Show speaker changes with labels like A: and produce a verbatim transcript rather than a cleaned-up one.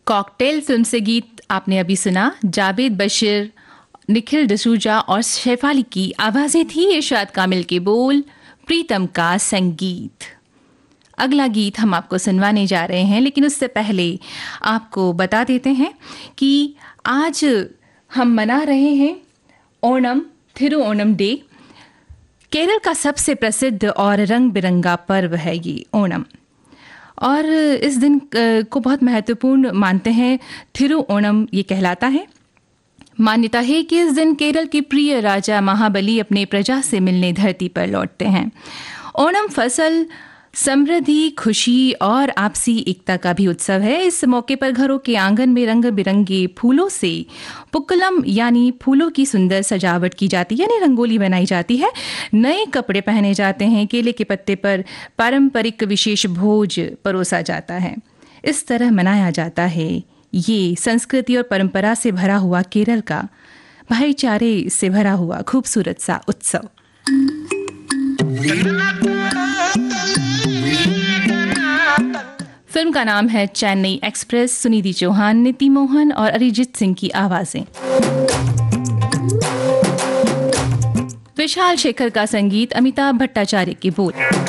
A: Cocktail film से गीत आपने अभी सुना। जावेद बशीर, निखिल डसूजा और शेफाली की आवाजें थी। इरशाद कामिल के बोल, प्रीतम का संगीत। अगला गीत हम आपको सुनवाने जा रहे हैं, लेकिन उससे पहले आपको बता देते हैं कि आज हम मना रहे हैं ओणम, थिरुओणम डे। केरल का सबसे प्रसिद्ध और रंग बिरंगा पर्व है ये ओणम, और इस दिन को बहुत महत्वपूर्ण मानते हैं। थिरुओणम ये कहलाता है। मान्यता है कि इस दिन केरल के प्रिय राजा महाबली अपने प्रजा से मिलने धरती पर लौटते हैं। ओणम फसल, समृद्धि, खुशी और आपसी एकता का भी उत्सव है। इस मौके पर घरों के आंगन में रंग बिरंगे फूलों से पुक्कलम यानी फूलों की सुंदर सजावट की जाती है, यानी रंगोली बनाई जाती है। नए कपड़े पहने जाते हैं। केले के पत्ते पर पारंपरिक विशेष भोज परोसा जाता है। इस तरह मनाया जाता है ये संस्कृति और परंपरा से भरा हुआ केरल का भाईचारे से भरा हुआ खूबसूरत सा उत्सव। फिल्म का नाम है चेन्नई एक्सप्रेस। सुनिधि चौहान, नीति मोहन और अरिजीत सिंह की आवाजें। विशाल शेखर का संगीत, अमिताभ भट्टाचार्य के बोल।